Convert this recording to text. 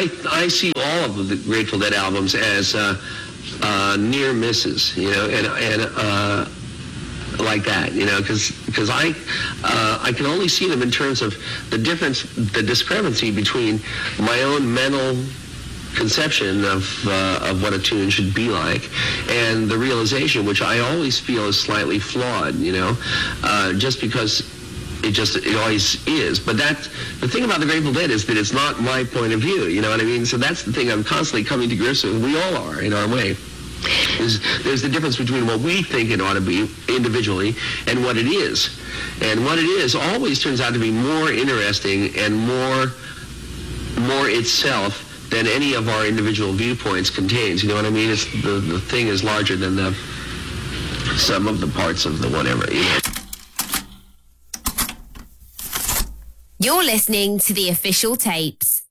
I see all of the Grateful Dead albums as near misses, and like that, because I can only see them in terms of the discrepancy between my own mental conception of what a tune should be like and the realization, which I always feel is slightly flawed, just because it always is. But the thing about the Grateful Dead is that it's not my point of view, you know what I mean? So that's the thing I'm constantly coming to grips with. We all are in our way. There's the difference between what we think it ought to be individually and what it is. And what it is always turns out to be more interesting and more itself than any of our individual viewpoints contains. You know what I mean? It's the thing is larger than the sum of the parts of the whatever. You're listening to The Official Tapes.